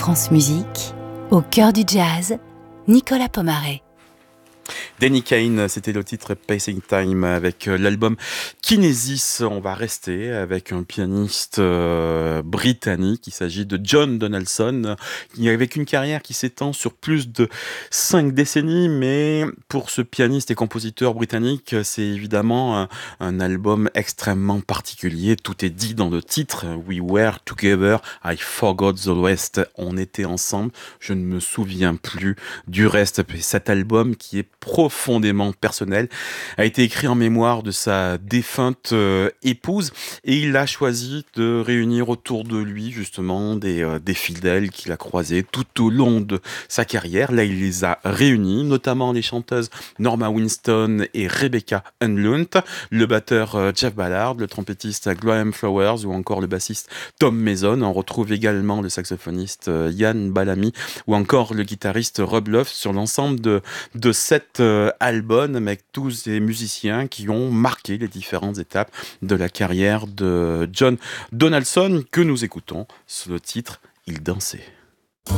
France Musique, au cœur du jazz, Nicolas Pomaré. Danny Kain, c'était le titre Pacing Time avec l'album Kinesis. On va rester avec un pianiste britannique. Il s'agit de John Donaldson, avec une carrière qui s'étend sur plus de 5 décennies. Mais pour ce pianiste et compositeur britannique, c'est évidemment un album extrêmement particulier. Tout est dit dans le titre. We were together, I forgot the rest. On était ensemble, je ne me souviens plus du reste. Cet album qui est profondément personnel, a été écrit en mémoire de sa défunte épouse, et il a choisi de réunir autour de lui justement des fidèles qu'il a croisés tout au long de sa carrière. Là, il les a réunis, notamment les chanteuses Norma Winston et Rebecca Unlunt, le batteur Jeff Ballard, le trompettiste Graham Flowers ou encore le bassiste Tom Mason. On retrouve également le saxophoniste Ian Bellamy ou encore le guitariste Rob Love sur l'ensemble de cet album, avec tous ces musiciens qui ont marqué les différentes étapes de la carrière de John Donaldson, que nous écoutons sous le titre « Il dansait ».